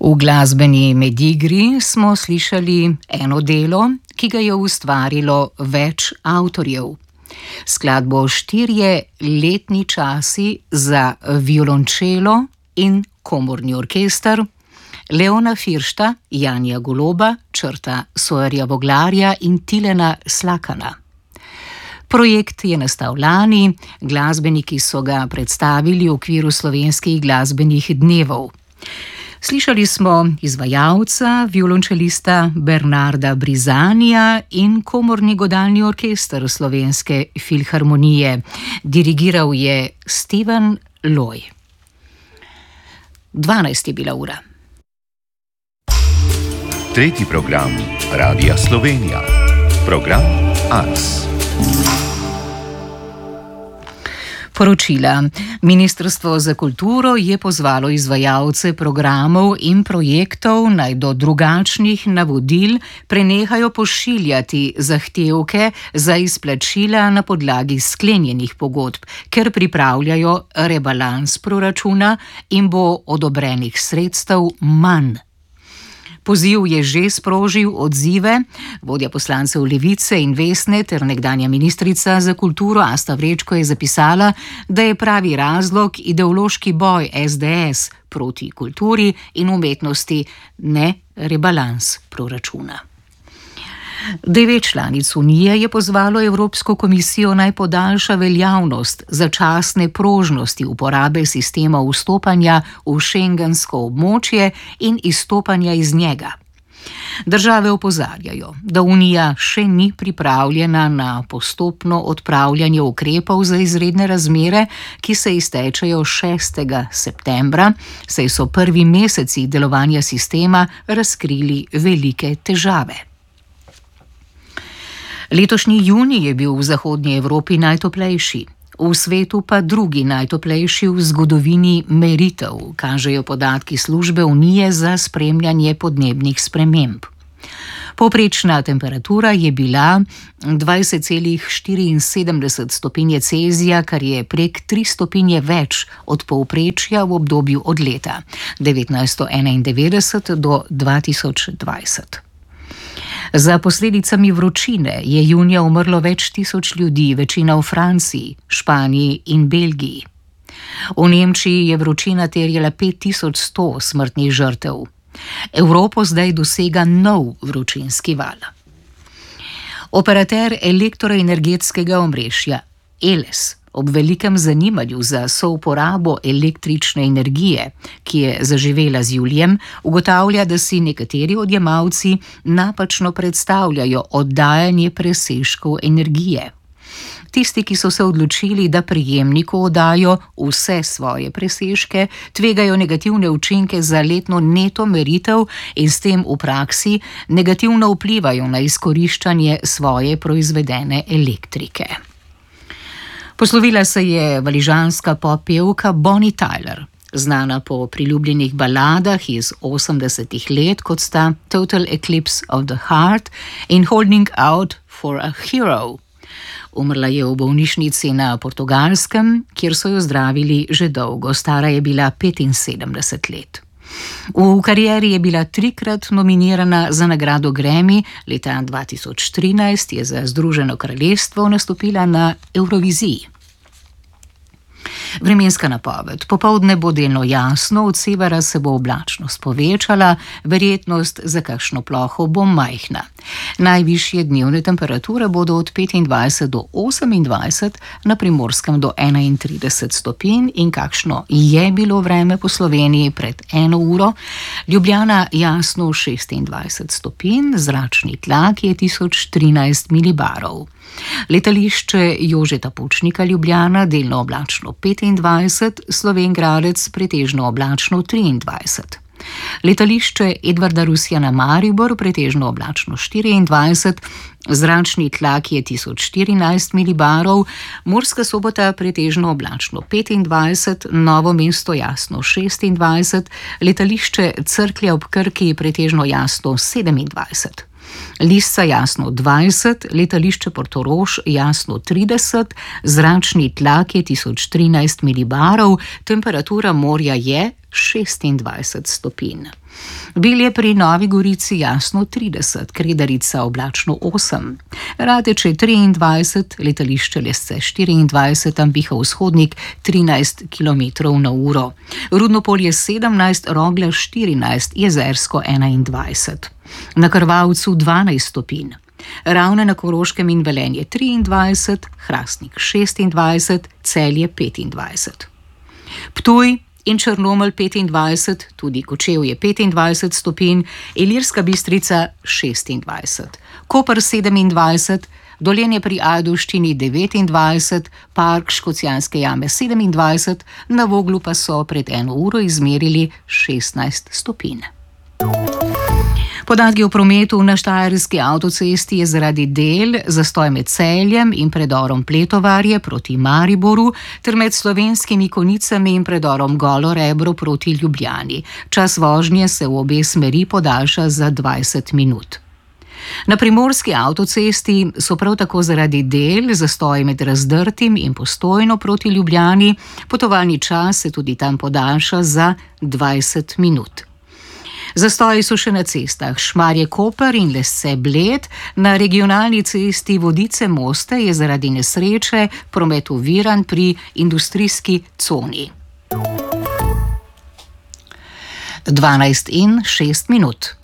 V glasbeni Medigri smo slišali eno delo, ki ga je ustvarilo več avtorjev. Skladbo Štirje letni časi za violončelo in komorni orkester, Leona Firšta, Janja Goloba, črta Sawyerja Voglarja in Tilena Slakana. Projekt je nastal lani, glasbeniki so ga predstavili v okviru slovenskih glasbenih dnevov. Slišali smo izvajalca, violončelista Bernarda Brizanija in komorni godalni orkester Slovenske filharmonije. Dirigiral je Steven Loj. 12 je bila ura. Tretji program Radia Slovenija. Program Ars. Poročila. Ministrstvo za kulturo je pozvalo izvajalce programov in projektov, naj do drugačnih navodil prenehajo pošiljati zahtevke za izplačila na podlagi sklenjenih pogodb, ker pripravljajo rebalans proračuna in bo odobrenih sredstev manj. Poziv je že sprožil odzive. Vodja poslancev Levice in Vesne ter nekdanja ministrica za kulturo Asta Vrečko je zapisala, da je pravi razlog ideološki boj SDS proti kulturi in umetnosti, ne rebalans proračuna. 9 članic Unije je pozvalo Evropsko komisijo, naj podaljša veljavnost začasne prožnosti uporabe sistema vstopanja v šengensko območje in izstopanja iz njega. Države opozarjajo, da Unija še ni pripravljena na postopno odpravljanje ukrepov za izredne razmere, ki se iztečejo 6. septembra, saj so prvi meseci delovanja sistema razkrili velike težave. Letošnji junij je bil v zahodnji Evropi najtoplejši, v svetu pa drugi najtoplejši v zgodovini meritev, kažejo podatki službe Unije za spremljanje podnebnih sprememb. Povprečna temperatura je bila 20,74 stopinje Celzija, kar je prek 3 stopinje več od povprečja v obdobju od leta 1991 do 2020. Za posledicami vročine je junija umrlo več tisoč ljudi, večina v Franciji, Španiji in Belgiji. V Nemčiji je vročina terjala 5100 smrtnih žrtev. Evropo zdaj dosega nov vročinski val. Operater elektroenergetskega omrežja Eles ob velikem zanimanju za souporabo električne energije, ki je zaživela z julijem, ugotavlja, da si nekateri odjemalci napačno predstavljajo oddajanje presežkov energije. Tisti, ki so se odločili, da prejemniku oddajo vse svoje presežke, tvegajo negativne učinke za letno neto meritev in s tem v praksi negativno vplivajo na izkoriščanje svoje proizvedene elektrike. Poslovila se je valižanska poppevka Bonnie Tyler, znana po priljubljenih baladah iz 80. let, kot sta Total Eclipse of the Heart in Holding Out for a Hero. Umrla je v bolnišnici na Portugalskem, kjer so jo zdravili že dolgo, stara je bila 75 let. V karieri je bila 3-krat nominirana za nagrado Grammy, leta 2013 je za Združeno kraljestvo nastopila na Evroviziji. Vremenska napoved. Popoldne bo delno jasno, od severa se bo oblačnost povečala, verjetnost za kakšno ploho bo majhna. Najvišje dnevne temperature bodo od 25 do 28, na Primorskem do 31 stopinj in kakšno je bilo vreme po Sloveniji pred 1 uro. Ljubljana jasno 26 stopinj, zračni tlak je 1013 milibarov. Letališče Jožeta Pučnika Ljubljana delno oblačno 25, Slovenj Gradec pretežno oblačno 23. Letališče Edvarda Rusjana Maribor pretežno oblačno 24, zračni tlak je 1014 milibarov, Murska Sobota pretežno oblačno 25, Novo mesto jasno 26, letališče Cerklje ob Krki pretežno jasno 27. Lisca jasno 20, letališče Portorož jasno 30, zračni tlak je 1013 milibarov, temperatura morja je 26 stopinj. Bilje pri Novi Gorici jasno 30, Kredarica oblačno 8, Rateče 23, letališče Lesce 24, Tambiha vzhodnik 13 km/h, Rudnopolje 17, Rogla 14, Jezersko 21, na Krvavcu 12 stopinj, Ravne na Koroškem in Velenje 23, Hrastnik 26, Celje 25. Ptuj in Črnomelj 25, tudi Kočevje 25 stopinj, Ilirska Bistrica 26, Koper 27, Dolenje pri Ajdovščini 29, Park Škocjanske jame 27, na Voglu pa so pred 1 uro izmerili 16 stopinj. Podatki o prometu na Štajerski avtocesti je zaradi del zastoj med Celjem in predorom Pletovarje proti Mariboru ter med Slovenskimi Konicami in predorom Golo Rebro proti Ljubljani. Čas vožnje se v obe smeri podaljša za 20 minut. Na Primorski avtocesti so prav tako zaradi del zastoji med Razdrtim in Postojno proti Ljubljani, potovalni čas se tudi tam podaljša za 20 minut. Zastoji so še na cestah Šmarje-Koper in Lesce-Bled, na regionalni cesti Vodice-Moste je zaradi nesreče promet oviran pri industrijski coni. 12:06.